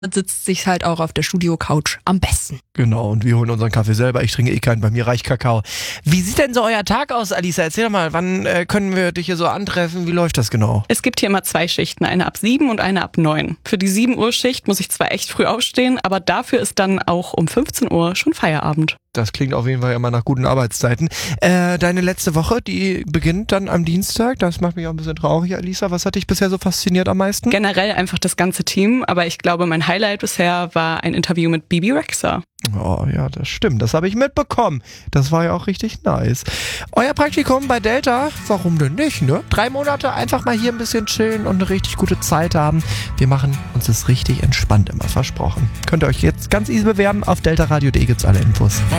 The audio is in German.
sitzt sich halt auch auf der Studio-Couch am besten. Genau, und wir holen unseren Kaffee selber. Ich trinke keinen, bei mir reicht Kakao. Wie sieht denn so euer Tag aus, Alisa? Erzähl doch mal, wann können wir dich hier so antreffen? Wie läuft das genau? Es gibt hier immer 2 Schichten, eine ab 7 und eine ab 9. Für die 7 Uhr Schicht muss ich zwar echt früh aufstehen, aber dafür ist dann auch um 15 Uhr schon Feierabend. Das klingt auf jeden Fall immer nach guten Arbeitszeiten. Deine letzte Woche, die beginnt dann am Dienstag. Das macht mich auch ein bisschen traurig, Alisa. Was hat dich bisher so fasziniert am meisten? Generell einfach das ganze Team, aber ich glaube, mein Highlight bisher war ein Interview mit Bibi Rexha. Oh ja, das stimmt. Das habe ich mitbekommen. Das war ja auch richtig nice. Euer Praktikum bei Delta, warum denn nicht, ne? 3 Monate einfach mal hier ein bisschen chillen und eine richtig gute Zeit haben. Wir machen uns das richtig entspannt immer, versprochen. Könnt ihr euch jetzt ganz easy bewerben. Auf deltaradio.de gibt's alle Infos.